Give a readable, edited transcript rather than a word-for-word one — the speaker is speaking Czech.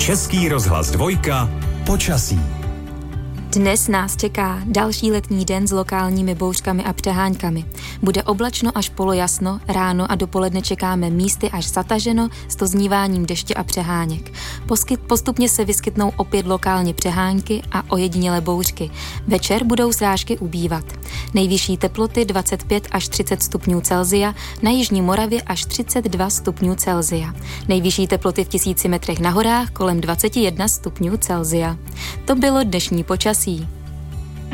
Český rozhlas 2. Počasí. Dnes nás čeká další letní den s lokálními bouřkami a přeháňkami. Bude oblačno až polojasno, ráno a dopoledne čekáme místy až zataženo s dozníváním deště a přeháněk. Postupně se vyskytnou opět lokálně přehánky a ojedinělé bouřky. Večer budou srážky ubývat. Nejvyšší teploty 25 až 30 stupňů Celsia, na jižní Moravě až 32 stupňů Celsia. Nejvyšší teploty v 1000 metrech na horách kolem 21 stupňů Celsia. To bylo dnešní počasí.